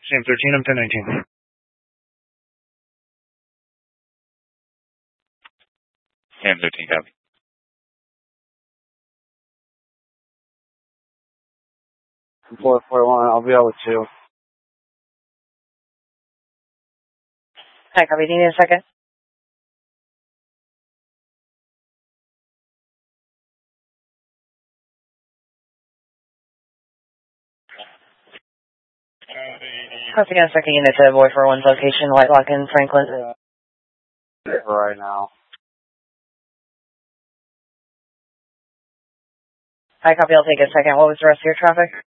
Same 13, I'm 1019. Sam 13, copy. I'm 441, I'll be out with 2. Hi, copy. Do you need a second? Once again, second unit to Boy 41's location, White Lock in Franklin. Yeah. Right now. Hi, copy. I'll take a second. What was the rest of your traffic?